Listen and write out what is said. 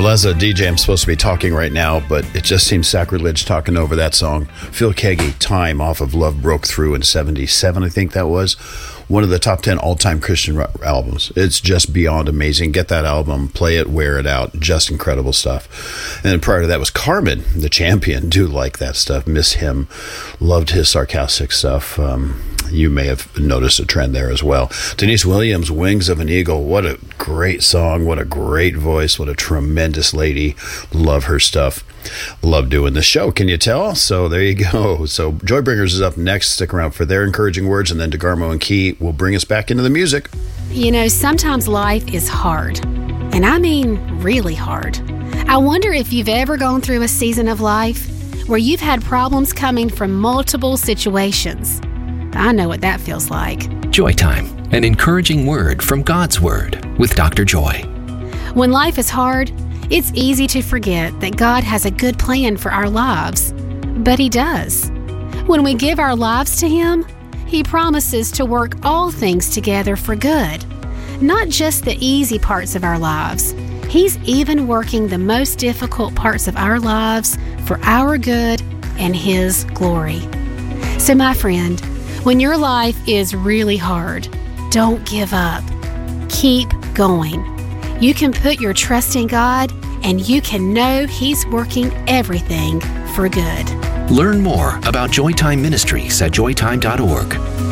Well, as a DJ, I'm supposed to be talking right now, but it just seems sacrilege talking over that song. Phil Keaggy, Time, off of Love Broke Through in 77, I think that was. One of the top 10 all-time Christian albums. It's just beyond amazing. Get that album, play it, wear it out. Just incredible stuff. And then prior to that was Carmen, the Champion. Do like that stuff. Miss him. Loved his sarcastic stuff. You may have noticed a trend there as well. Denise Williams, Wings of an Eagle. What a great song. What a great voice. What a tremendous lady. Love her stuff. Love doing the show. Can you tell? So there you go. So Joybringers is up next. Stick around for their encouraging words, and then DeGarmo and Key will bring us back into the music. You know, sometimes life is hard. And I mean really hard. I wonder if you've ever gone through a season of life where you've had problems coming from multiple situations. I know what that feels like. Joy Time, an encouraging word from God's Word with Dr. Joy. When life is hard, it's easy to forget that God has a good plan for our lives. But He does. When we give our lives to Him, He promises to work all things together for good. Not just the easy parts of our lives. He's even working the most difficult parts of our lives for our good and His glory. So my friend, when your life is really hard, don't give up. Keep going. You can put your trust in God, and you can know He's working everything for good. Learn more about Joytime Ministries at joytime.org.